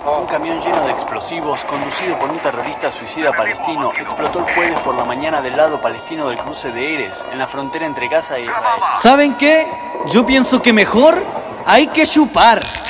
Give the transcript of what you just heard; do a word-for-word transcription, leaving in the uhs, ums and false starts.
Un camión lleno de explosivos, conducido por un terrorista suicida palestino, explotó el jueves por la mañana del lado palestino del cruce de Erez, en la frontera entre Gaza e Israel. ¿Saben qué? Yo pienso que mejor hay que chupar.